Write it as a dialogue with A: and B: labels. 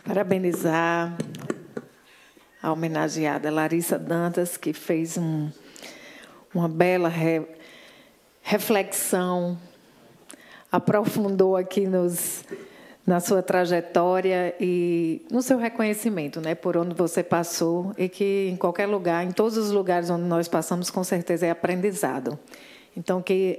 A: Parabenizar a homenageada Larissa Dantas, que fez uma bela reflexão, aprofundou aqui na sua trajetória e no seu reconhecimento, né, por onde você passou, e que em qualquer lugar, em todos os lugares onde nós passamos, com certeza é aprendizado. Então, que